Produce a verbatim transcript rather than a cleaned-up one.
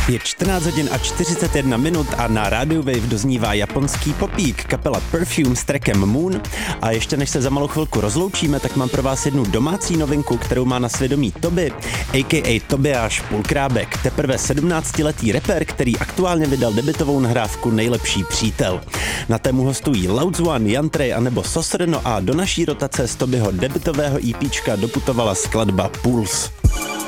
Je čtrnáct hodin a čtyřicet jedna minut a na Radio Wave doznívá japonský popík kapela Perfume s trackem Moon. A ještě než se za malou chvilku rozloučíme, tak mám pro vás jednu domácí novinku, kterou má na svědomí Toby, a k a. Tobiáš Pulkrábek, teprve sedmnáctiletý rapper, který aktuálně vydal debutovou nahrávku Nejlepší přítel. Na tému hostují Louds One, Jantrej a nebo Sosrno a do naší rotace z Tobyho debutového EPčka doputovala skladba Puls.